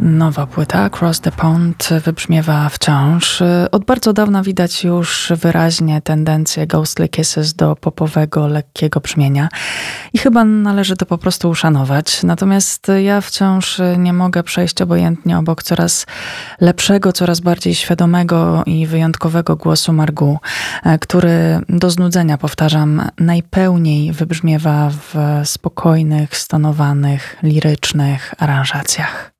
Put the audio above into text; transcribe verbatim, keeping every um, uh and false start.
Nowa płyta Across the Pond wybrzmiewa wciąż. Od bardzo dawna widać już wyraźnie tendencję Ghostly Kisses do popowego, lekkiego brzmienia i chyba należy to po prostu uszanować. Natomiast ja wciąż nie mogę przejść obojętnie obok coraz lepszego, coraz bardziej świadomego i wyjątkowego głosu Margaux, który do znudzenia, powtarzam, najpełniej wybrzmiewa w spokojnych, stonowanych, lirycznych aranżacjach.